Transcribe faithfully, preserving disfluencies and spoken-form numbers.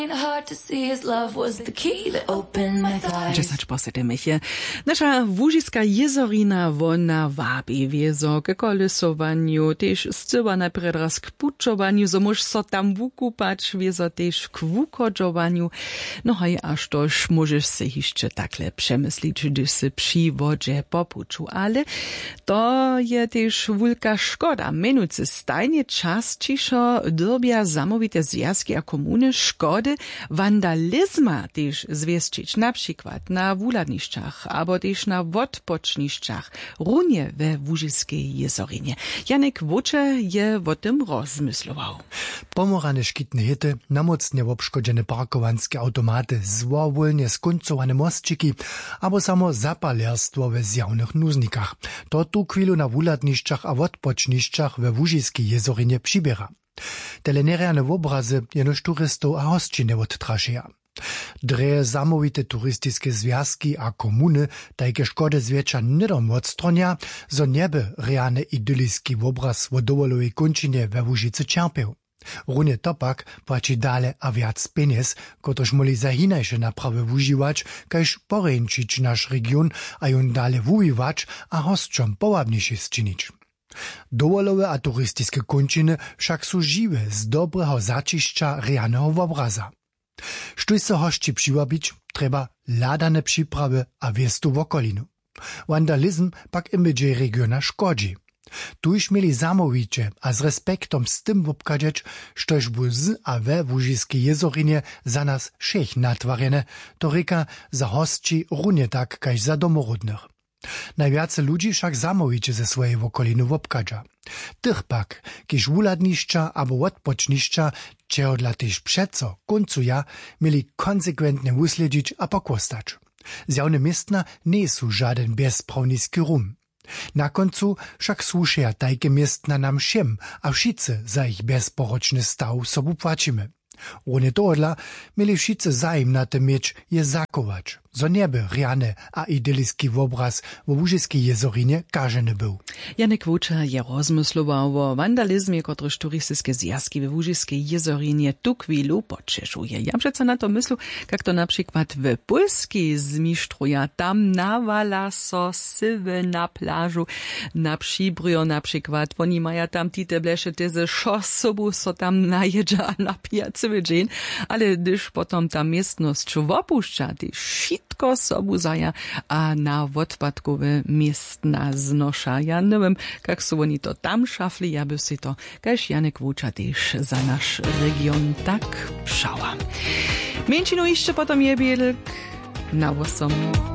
Dziesięć posedemychie. Nasza Łužiska jezorina wona wabi wiezo k kolesowaniu, też scyła najpierw raz k puczowaniu, so możesz so tam wukupać, wiezo też k wukodzowaniu. No haj, aż toż możesz se jeszcze takle przemyslić, gdyż se przy wodzie popuczu, ale to je też wulka szkoda. Menucy stajnie czas ciszo dobia zamówite związki a komuny szkody wandalizma też zwieszczyć, na przykład na wuladniszczach, albo też na wodpoczniszczach, runie we Łužiskiej jezorinie. Janek Wocze je o tym rozmyslował. Pomorane szkitne hity, namocnie obszkodzene parkowanskie automaty, złowolnie skoncowane mostčiki, albo samo zapalerstwo we zjawnych nuznikach. To tu chwilu na wuladniszczach a wodpoczniszczach we Łužiskiej jezorinie przybiera. Tele nerjane obrazy jenož turistov a hostčine odtrašeja. Dre zamówite turystyczne związki a komuny tajke szkody zwiecza nidom odstronja, zo nieby reane idyliski obraz w dowolowej kończynie we Łužicy cierpiał. Runie topak płaci dale a wiac pieniędzy, kotoż moli za hinajsze naprawy używać, kajż poręczyć nasz region, a ją dale wujiwać, a hostczom połabniejsze zczynić. Dowolowe a turystyczne kończyny wszak są żywe z dobrego zaciszcza reanego obraza. Sztuj se hości przywabić, trzeba ladane przyprawy a wiestu w okolinu. Vandalizm pak imidże regiona szkodzi. Tuż mieli zamowicie a z respektom z tym wobkadzeć, sztoż bu z a we Łužiskiej jezorinie za nas wszech natwarjene, to reka za hostci runie tak kaž za domorodnych. Najwiace ludzi wszak zamowicie ze swojej okoliny wobkadza. Tych pak, kiż wuladniszcza albo odpoczniszcza, czego dla tyż przeco koncuja, mieli konsekwentnie usledzić a pokostać. Zjawne miestna nie są żaden bezprawniski rum. Na koncu však słušeja tajke miestna nam všem, a wszyscy za ich bezporoczny staw sobu płacimy. Ohne tohodla mieli wszyscy zajem na tym mieć je zakować, zo nieby reane a idyliski obraz w Łužiskiej jezorinie każeny był. Janek Wocze je rozmyslował o wandalizmie, kotryż turystyczne związki w Łužiskiej jezorinie tu chwilu pocieszuje. Ja przecież na to myślu, jak to na przykład w Polski zmistrzuja, tam nawala so sywy na plażu, na Przybrio na przykład, oni mają tam tite blesze teze szosobu, so tam najedza a napija cały dzień, ale gdyż potem ta miestność opuszcza, ty wszystko sobu zaja, a na odpadkowe miestna znosza. Ja nie wiem, jak są oni to tam szafli, ja by si to, kaž Janek Woče też za nasz region tak przała. Męczino jeszcze potem je bielek na osam.